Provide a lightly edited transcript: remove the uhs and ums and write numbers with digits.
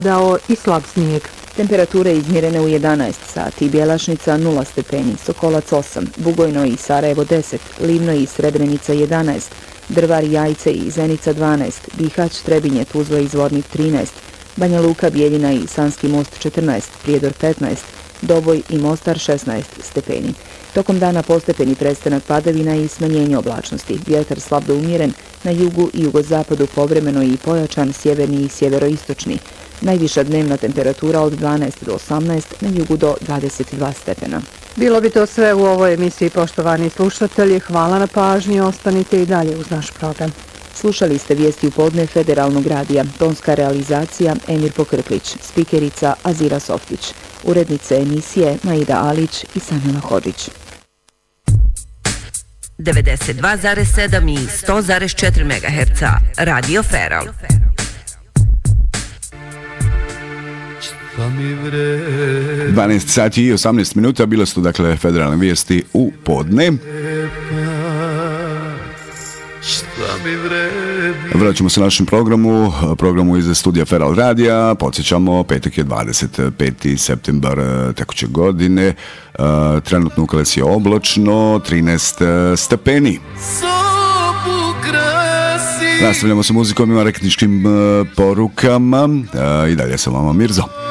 dao i slab snijeg. Temperature izmjerene u 11 sati, Bjelašnica 0 stepeni, Sokolac 8, Bugojno i Sarajevo 10, Livno i Srebrenica 11, Drvar, Jajce i Zenica 12, Bihać, Trebinje, Tuzla i Zvornik 13, Banja Luka, Bijeljina i Sanski most 14, Prijedor 15, Doboj i Mostar 16 stepeni. Tokom dana postepeni prestanak padavina i smanjenje oblačnosti. Vjetar slab do umjeren, na jugu i jugozapadu povremeno i pojačan, sjeverni i sjeveroistočni. Najviša dnevna temperatura od 12 do 18, na jugu do 22 stepena. Bilo bi to sve u ovoj emisiji, poštovani slušatelji. Hvala na pažnji, ostanite i dalje uz naš program. Slušali ste vijesti u podne Federalnog radija, tonska realizacija Emir Pokrklić, spikerica Azira Softić, urednice emisije Maida Alić i Sanila Hodžić. 92,7 i 100,4 MHz Radio Feral. 12 sati i 18 minuta, bile su dakle federalne vijesti u podne. Vraćamo se našem programu iz studija Feral Radija. Podsjećamo, petak je 25. septembar tekuće godine. Trenutno u Klesi je oblačno, 13 stepeni. Nastavljamo sa muzikom i marketinškim porukama. I dalje sa vama Mirzo.